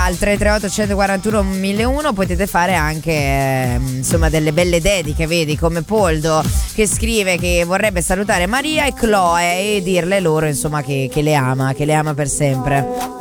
al 338 141 1001 potete fare anche insomma delle belle dediche, vedi, come Poldo che scrive che vorrebbe salutare Maria e Chloe e dirle loro insomma che le ama per sempre.